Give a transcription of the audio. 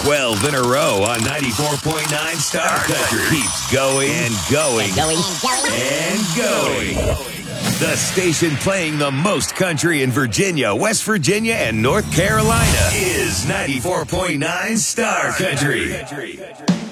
12 in a row on 94.9 Star Country. Keeps going and going and going. The station playing the most country in Virginia, West Virginia, and North Carolina is 94.9 Star Country.